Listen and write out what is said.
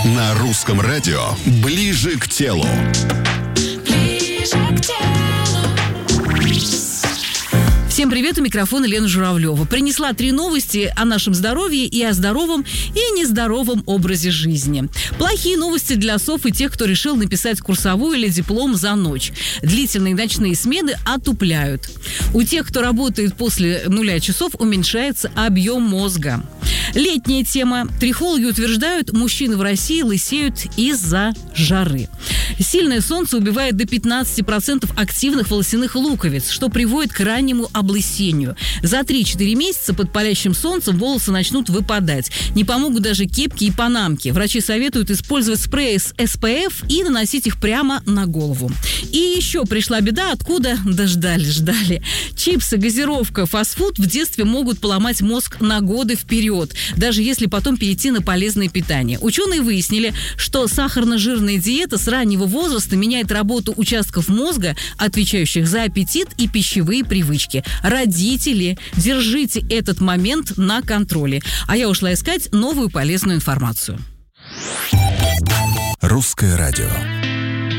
На русском радио «Ближе к телу». Всем привет, у микрофона Лена Журавлева. Принесла 3 новости о нашем здоровье и о здоровом и нездоровом образе жизни. Плохие новости для сов и тех, кто решил написать курсовую или диплом за ночь. Длительные ночные смены отупляют. У тех, кто работает после 0 часов, уменьшается объем мозга. Летняя тема. Трихологи утверждают, мужчины в России лысеют из-за жары. Сильное солнце убивает до 15% активных волосяных луковиц, что приводит к раннему облысению. За 3-4 месяца под палящим солнцем волосы начнут выпадать. Не помогут даже кепки и панамки. Врачи советуют использовать спреи с SPF и наносить их прямо на голову. И еще пришла беда, откуда ждали. Чипсы, газировка, фастфуд в детстве могут поломать мозг на годы вперед, даже если потом перейти на полезное питание. Ученые выяснили, что сахарно-жирная диета с раннего возраста меняет работу участков мозга, отвечающих за аппетит и пищевые привычки. Родители, держите этот момент на контроле. А я ушла искать новую полезную информацию. Русское радио.